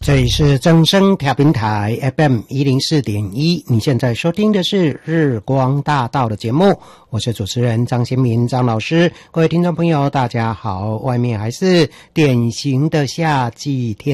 这里是正声调频台 FM104.1， 你现在收听的是日光大道的节目，我是主持人张先民张老师。各位听众朋友大家好，外面还是典型的夏季天